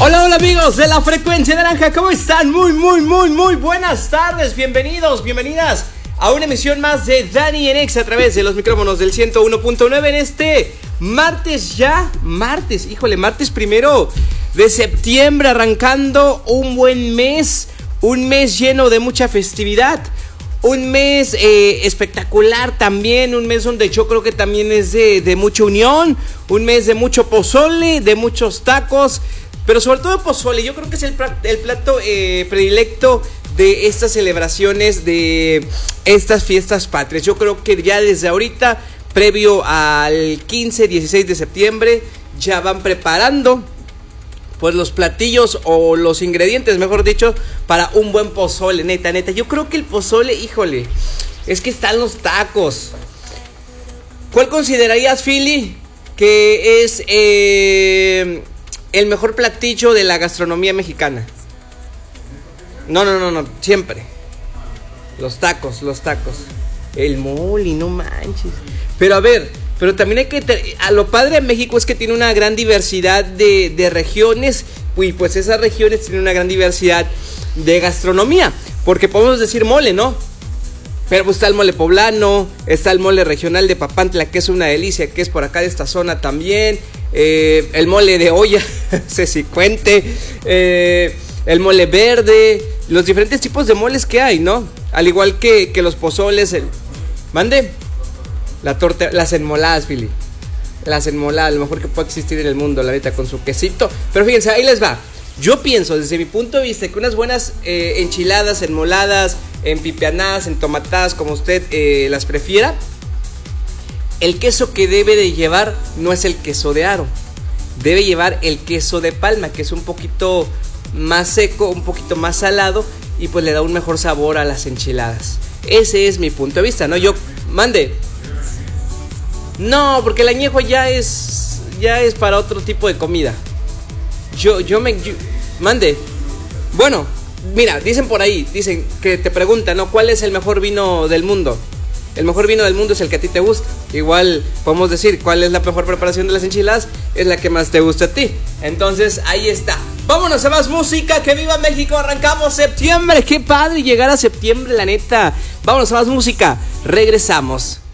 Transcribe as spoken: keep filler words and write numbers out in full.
Hola, hola amigos de la Frecuencia Naranja, ¿cómo están? Muy, muy, muy, muy buenas tardes, bienvenidos, bienvenidas a una emisión más de Dani en Exa a través de los micrófonos del ciento uno punto nueve en este martes ya, martes, híjole, martes primero de septiembre, arrancando un buen mes, un mes lleno de mucha festividad. Un mes eh, espectacular también, un mes donde yo creo que también es de, de mucha unión, un mes de mucho pozole, de muchos tacos, pero sobre todo pozole. Yo creo que es el, el plato eh, predilecto de estas celebraciones, de estas fiestas patrias. Yo creo que ya desde ahorita, previo al quince, dieciséis de septiembre, ya van preparando pues los platillos o los ingredientes, mejor dicho, para un buen pozole, neta, neta. Yo creo que el pozole, híjole, es que están los tacos. ¿Cuál considerarías, Philly, que es eh, el mejor platillo de la gastronomía mexicana? No, no, no, no, siempre. Los tacos, los tacos. El mole, no manches. Pero a ver... Pero también hay que, a lo padre de México es que tiene una gran diversidad de, de regiones. Y pues esas regiones tienen una gran diversidad de gastronomía. Porque podemos decir mole, ¿no? Pero pues está el mole poblano, está el mole regional de Papantla, que es una delicia, que es por acá de esta zona también. eh, El mole de olla, sé si cuente. eh, El mole verde, los diferentes tipos de moles que hay, ¿no? Al igual que, que los pozoles, el... ¿Mande? La torta, las enmoladas, Philly. Las enmoladas, lo mejor que puede existir en el mundo, la neta, con su quesito. Pero fíjense, ahí les va. Yo pienso, desde mi punto de vista, que unas buenas eh, enchiladas, enmoladas, empipianadas, entomatadas, como usted eh, las prefiera, el queso que debe de llevar no es el queso de aro. Debe llevar el queso de palma, que es un poquito más seco, un poquito más salado, y pues le da un mejor sabor a las enchiladas. Ese es mi punto de vista, ¿no? Yo, mande... No, porque el añejo ya es ya es para otro tipo de comida. Yo yo me yo, mande. Bueno, mira, dicen por ahí, dicen que te preguntan, ¿no? ¿Cuál es el mejor vino del mundo? El mejor vino del mundo es el que a ti te gusta. Igual podemos decir, ¿cuál es la mejor preparación de las enchiladas? Es la que más te gusta a ti. Entonces, ahí está. Vámonos a más música, que viva México, arrancamos septiembre. Qué padre llegar a septiembre, la neta. Vámonos a más música, regresamos.